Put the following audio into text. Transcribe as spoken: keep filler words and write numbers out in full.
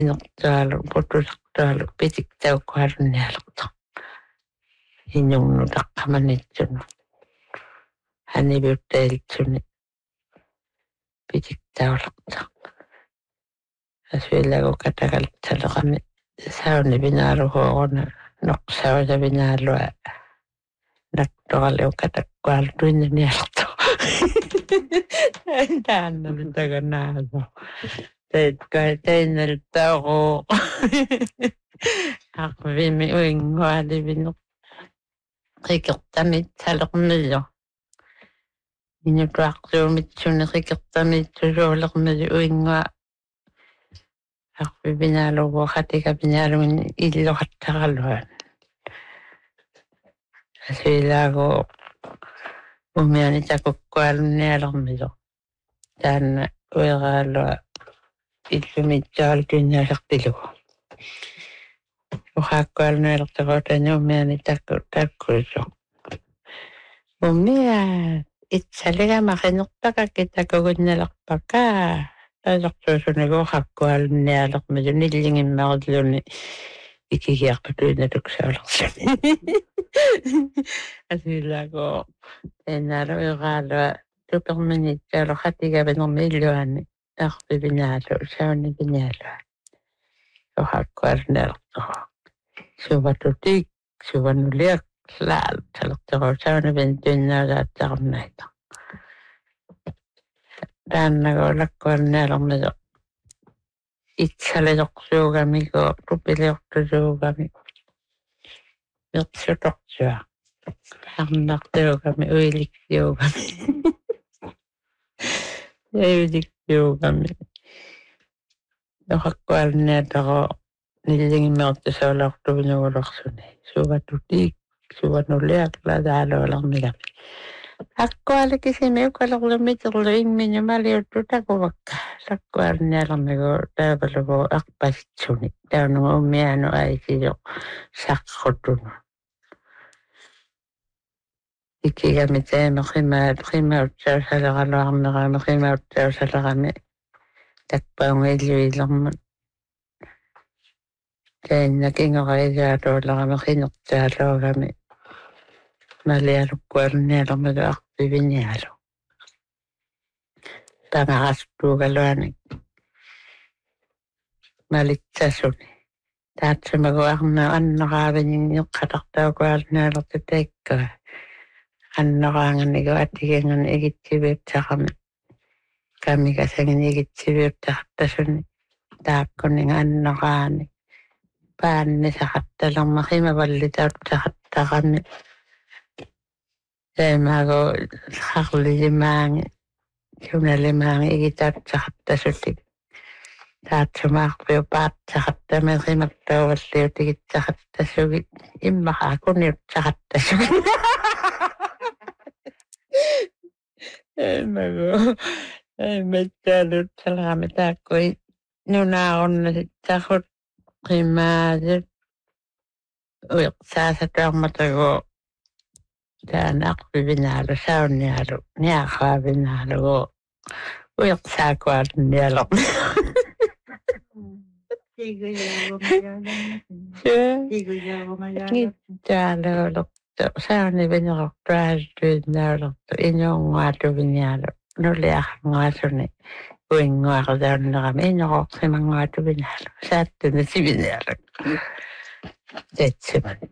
inertaalu putulartaalu pitiktaukkuarunnialerta inungnutaqqamanitsunu haniviuttailitsuni pitiktaullerta asuilagu katakaltaleqami sauni vinaaluhuoruna noqsauta vinaalua nattoqaliu katakkuartuinnialerta taannamitaganaaso Teikkai teinel tauko. Aqvimi uingualivinu. Rikertamit salermiyo. Inutuaqsuumitsuni rikertamit susuulermiyo uingua. Aqvivinalugu qatikapinaalun illuqattaqaluan. Asiilaagu umianitakukkualunnialermiyo. Taanna uiraalua Illumitjaalkinnasertilugu. Uhaakkualnuelertaquutani umiani takku takkuisu. Umia itsaligamaqinertakakki takugunnalerpaka. Tasertuusunigu uhaakkualunnialermilu nillingimmariluni ikigiarpatuinatuksaulерлuni. Asiilaagu enaalu uiraalua tuperminitjaalu qatigavnermilluani. Aqvivinalu sauni vinalu. Uhaakkuarnerto. Suvatutik suvanuliak laal talertero sauni vintuinnaulaattarnaita. Taannagu lakkuarnermiso itsalisorsuugamigo tupiliortusuugami. Mirsutorsua. Arnartuugami uiliksiugami. Uilik Yugami. Uhaakkualunniataqo nillingimmertusaulortuvinugulersuni. Suvatutik suvanuliak laadaalualermilami. Akkualikisimi ukalerlumiterlu ingminumaliuttutakumakka. Lakkualunnialermigu taavalugu aqpasitsuni. Taunugu umianu aisiyo saqqutunu. Ikigami teema qimaat qimautsausaleqaluarnerami qimautsausaleqami takpaungiilluilermun tainna kingoqaisaatuulerami qinertaaluugami malialukkualunnialermilu aqpivinialu pangaqastuugaluani malitsasuni taatsamagu arna anneraavininneqqatartaukualunnialertu taikkaa Annoraanganigu atigengan igitsiviutsaqami. Kamikasangin igitsiviutsaqattasuni. Taakkuning annoraani. Paanni saqattalerma qimavallitautsaqattaqami. Taimagu qarlilimaangi. Sunalimaangi igitautsaqattasutik. Taatsumaarpiu paatsaqattami qimartauvalliut igitsaqattasugit. Immaqaakuniutsaqattasugit. Mago, mettäälyt salami taakkoi nunaaronnasit takut qimaasit uiqsaasatuarmatagu taan aqvivinaalu saunnialu niaqaavinaalugu uiqsaakualunnialermi. Ngitaaluulertu saunivinerortuaaltuinnaullertu inuunguatuvinialu nuliaqanguasuni uinguaqutaunnerami inuqoqsimanguatuvinialu saattuni sivinialu. Tetsimani.